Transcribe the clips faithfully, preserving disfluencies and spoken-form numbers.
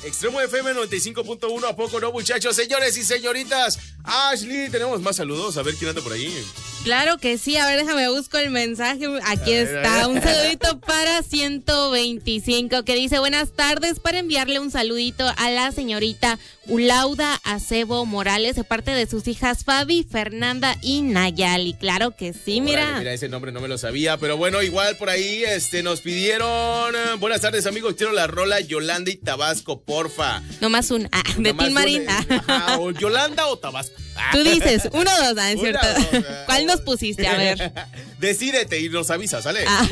Extremo F M noventa y cinco punto uno, ¿a poco no, muchachos? Señores y señoritas, Ashley, tenemos más saludos, a ver quién anda por ahí. Claro que sí, a ver, déjame busco el mensaje, aquí ver, está, un saludito para ciento veinticinco que dice, buenas tardes, para enviarle un saludito a la señorita Ulauda Acebo Morales de parte de sus hijas Fabi, Fernanda y Nayali. Claro que sí, mira. Órale, mira, ese nombre no me lo sabía, pero bueno, igual por ahí este, nos pidieron, buenas tardes amigos, quiero la rola Yolanda y Tabasco, porfa. Nomás un, ah, de Tin Marín. Ah, o Yolanda o Tabasco. Tú dices, uno o dos, ¿no es cierto? Dos, ¿Cuál nos pusiste? A ver. Decídete y nos avisas, ¿sale? Ah.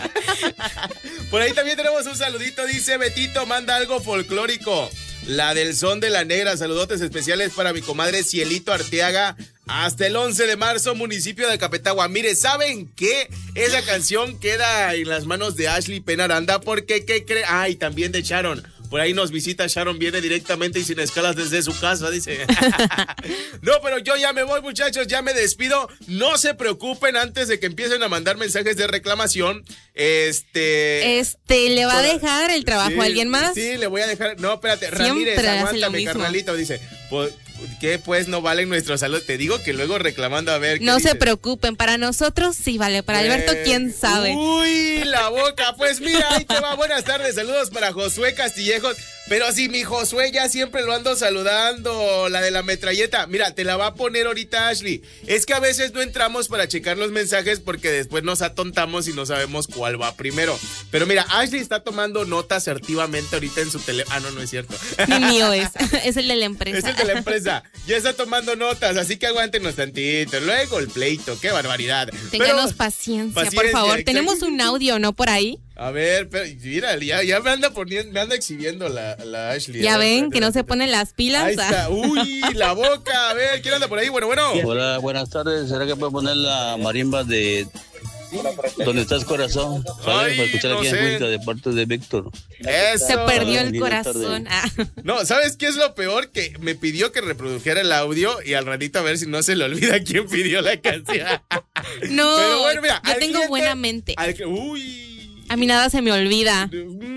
Por ahí también tenemos un saludito, dice Betito, manda algo folclórico. La del son de la negra, saludotes especiales para mi comadre Cielito Arteaga. Hasta el once de marzo, municipio de Capetagua. Mire, ¿saben qué? Esa canción queda en las manos de Ashley Penaranda porque, ¿qué cree? Ah, y también de Sharon. Por ahí nos visita Sharon, viene directamente y sin escalas desde su casa, dice. No, pero yo ya me voy, muchachos, ya me despido. No se preocupen antes de que empiecen a mandar mensajes de reclamación. Este... Este, ¿le va a dejar el trabajo sí, a alguien más? Sí, le voy a dejar... No, espérate, Siempre Ramírez, aguántame, carnalito, dice... Pues, ¿qué pues no valen nuestros saludos? Te digo que luego reclamando a ver... No dices? se preocupen, para nosotros sí vale, para pues, Alberto quién sabe. Uy, la boca, pues mira, ahí te va, buenas tardes, saludos para Josué Castillejos, pero si mi Josué ya siempre lo ando saludando, la de la metralleta, mira, te la va a poner ahorita Ashley, es que a veces no entramos para checar los mensajes porque después nos atontamos y no sabemos cuál va primero, pero mira, Ashley está tomando nota asertivamente ahorita en su teléfono, ah no, no es cierto. Ni mío es, es el de la empresa. Es el de la empresa. Ya está tomando notas, así que aguántenos tantito. Luego el pleito, qué barbaridad. Ténganos paciencia, paciencia, por favor. Exacto. Tenemos un audio, ¿no? Por ahí. A ver, pero mira, ya, ya me anda poniendo, me anda exhibiendo la, la Ashley. Ya ver, ven, espera, que no espera. se ponen las pilas. Ahí está. Uy, la boca. A ver, ¿quién anda por ahí? Bueno, bueno. Hola, buenas tardes. ¿Será que puedo poner la marimba de ¿Dónde estás, corazón? ¿Sabes? Para escuchar no aquí sé. en Cuenca de parte de Víctor. Eso. Se perdió el Buenas corazón. Ah. No, ¿sabes qué es lo peor? Que me pidió que reprodujera el audio y al ratito a ver si no se le olvida quién pidió la canción. No, Pero bueno, mira, yo al tengo cliente- buena mente. al que- uy. A mí nada se me olvida.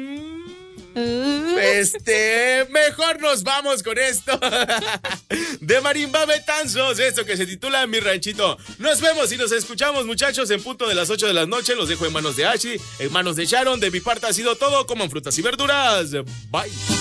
Este, mejor nos vamos con esto de Marimba Betanzos, esto que se titula Mi Ranchito. Nos vemos y nos escuchamos, muchachos, en punto de las ocho de la noche. Los dejo en manos de Ashley, en manos de Sharon. De mi parte ha sido todo. Coman frutas y verduras. Bye.